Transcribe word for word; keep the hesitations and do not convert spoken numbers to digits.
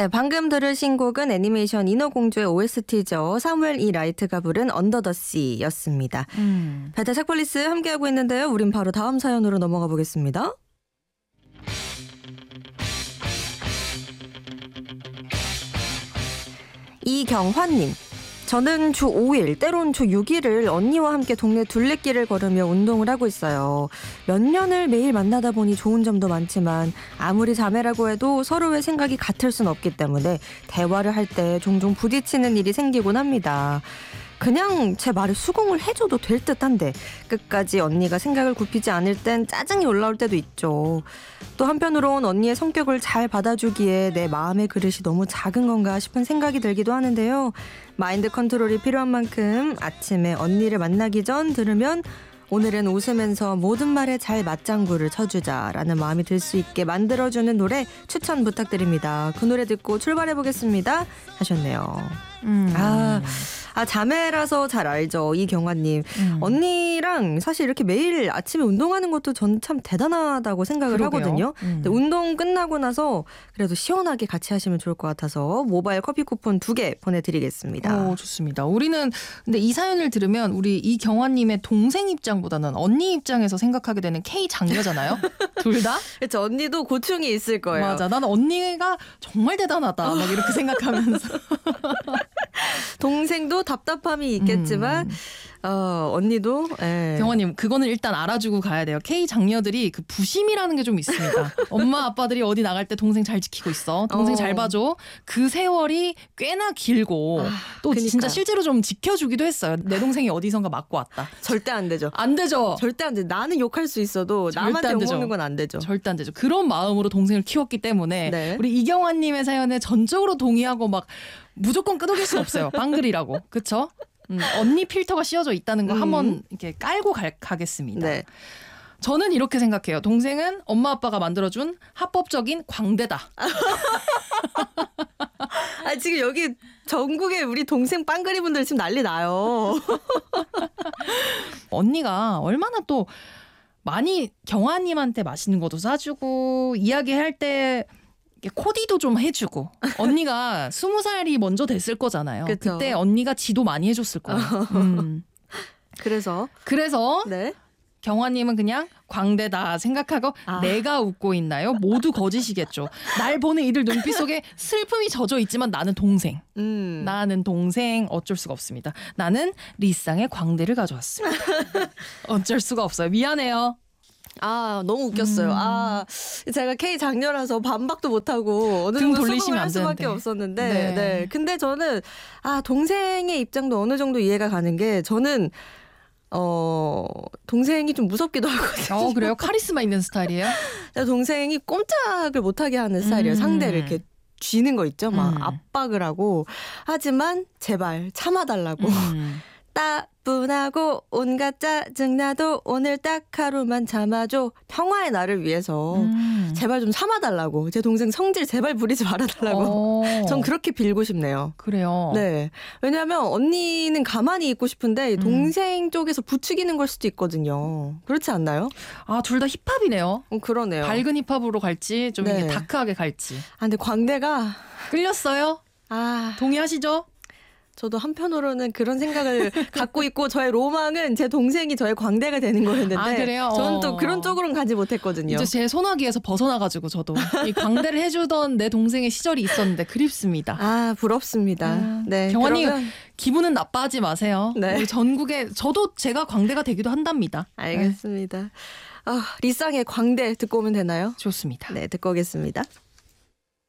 네, 방금 들으신 곡은 애니메이션 인어공주의 오에스티죠. 사무엘 이 라이트가 부른 언더 더 씨였습니다. 음. 배탈 삭발리스 함께하고 있는데요. 우린 바로 다음 사연으로 넘어가 보겠습니다. 이경환님. 저는 주 오 일, 때론 주 육 일을 언니와 함께 동네 둘레길을 걸으며 운동을 하고 있어요. 몇 년을 매일 만나다 보니 좋은 점도 많지만 아무리 자매라고 해도 서로의 생각이 같을 순 없기 때문에 대화를 할 때 종종 부딪히는 일이 생기곤 합니다. 그냥 제 말에 수긍을 해줘도 될 듯한데 끝까지 언니가 생각을 굽히지 않을 땐 짜증이 올라올 때도 있죠. 또 한편으론 언니의 성격을 잘 받아주기에 내 마음의 그릇이 너무 작은 건가 싶은 생각이 들기도 하는데요. 마인드 컨트롤이 필요한 만큼 아침에 언니를 만나기 전 들으면 오늘은 웃으면서 모든 말에 잘 맞장구를 쳐주자라는 마음이 들 수 있게 만들어주는 노래 추천 부탁드립니다. 그 노래 듣고 출발해보겠습니다 하셨네요. 음. 아, 아 자매라서 잘 알죠. 이경화님. 음. 언니랑 사실 이렇게 매일 아침에 운동하는 것도 전 참 대단하다고 생각을 그러게요. 하거든요. 음. 근데 운동 끝나고 나서 그래도 시원하게 같이 하시면 좋을 것 같아서 모바일 커피 쿠폰 두 개 보내드리겠습니다. 오, 좋습니다. 우리는 근데 이 사연을 들으면 우리 이경화님의 동생 입장보다는 언니 입장에서 생각하게 되는 K 장녀잖아요. 둘 다? 그렇죠. 언니도 고충이 있을 거예요. 맞아. 나는 언니가 정말 대단하다. 막 이렇게 생각하면서. 동생도 답답함이 있겠지만 음. 어, 언니도 예. 경화님 그거는 일단 알아주고 가야 돼요. K 장녀들이 그 부심이라는 게 좀 있습니다. 엄마 아빠들이 어디 나갈 때 동생 잘 지키고 있어. 동생 어. 잘 봐줘. 그 세월이 꽤나 길고 아, 또 그러니까. 진짜 실제로 좀 지켜주기도 했어요. 내 동생이 어디선가 맞고 왔다. 절대 안 되죠. 안 되죠. 절대 안 돼. 나는 욕할 수 있어도 남한테 욕먹는 건 안 되죠. 절대 안 되죠. 그런 마음으로 동생을 키웠기 때문에 네. 우리 이경화님의 사연에 전적으로 동의하고 막 무조건 끄덕일 수 없어요. 빵글이라고. 그렇죠? 음, 언니 필터가 씌워져 있다는 거 음. 한번 이렇게 깔고 가, 가겠습니다. 네. 저는 이렇게 생각해요. 동생은 엄마 아빠가 만들어준 합법적인 광대다. 아, 지금 여기 전국에 우리 동생 빵그리 분들 지금 난리 나요. 언니가 얼마나 또 많이 경화님한테 맛있는 것도 사주고 이야기할 때 코디도 좀 해주고 언니가 스무 살이 먼저 됐을 거잖아요. 그쵸? 그때 언니가 지도 많이 해줬을 거예요. 음. 그래서 그래서 네. 경화님은 그냥 광대다 생각하고 아. 내가 웃고 있나요? 모두 거짓이겠죠. 날 보는 이들 눈빛 속에 슬픔이 젖어 있지만 나는 동생. 음. 나는 동생 어쩔 수가 없습니다. 나는 리쌍의 광대를 가져왔습니다. 어쩔 수가 없어요. 미안해요. 아 너무 웃겼어요. 음. 아 제가 K 장녀라서 반박도 못하고 어느 정도 수긍을 할 수밖에 없었는데 네. 네. 근데 저는 아 동생의 입장도 어느 정도 이해가 가는 게 저는 어 동생이 좀 무섭기도 하거든요. 어 그래요? 카리스마 있는 스타일이에요? 동생이 꼼짝을 못하게 하는 스타일이에요. 음. 상대를 이렇게 쥐는 거 있죠. 막 음. 압박을 하고 하지만 제발 참아달라고. 음. 따분하고 온갖 짜증나도 오늘 딱 하루만 참아줘. 평화의 나를 위해서 음. 제발 좀 참아달라고. 제 동생 성질 제발 부리지 말아달라고. 오. 전 그렇게 빌고 싶네요. 그래요? 네. 왜냐하면 언니는 가만히 있고 싶은데 동생 음. 쪽에서 부추기는 걸 수도 있거든요. 그렇지 않나요? 아, 둘 다 힙합이네요. 어, 그러네요. 밝은 힙합으로 갈지 좀 네. 이게 다크하게 갈지. 아, 근데 광대가 끌렸어요? 아, 동의하시죠? 저도 한편으로는 그런 생각을 갖고 있고 저의 로망은 제 동생이 저의 광대가 되는 거였는데 아, 그래요? 저는 또 그런 쪽으로는 가지 못했거든요. 이제 제 소나기에서 벗어나가지고 저도 이 광대를 해주던 내 동생의 시절이 있었는데 그립습니다. 아 부럽습니다. 아, 네, 경화님 그러면... 기분은 나빠하지 마세요. 네. 우리 전국에 저도 제가 광대가 되기도 한답니다. 알겠습니다. 네. 아, 리쌍의 광대 듣고 오면 되나요? 좋습니다. 네, 듣고 오겠습니다.